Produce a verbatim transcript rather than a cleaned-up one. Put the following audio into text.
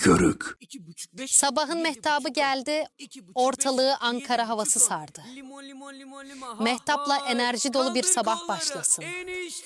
körük. Sabahın mehtabı geldi, ortalığı Ankara havası sardı. Mehtapla enerji dolu bir sabah başlasın.